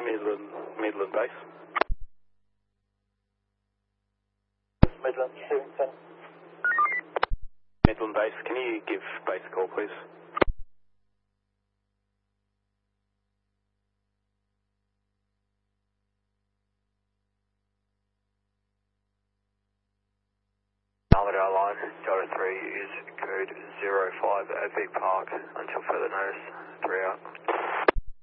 Midland base. Midland, Stevenston. Midland base, can you give base a call, please? Armadale line, Delta 3 is code 05 at Vic Park until further notice, 3 out.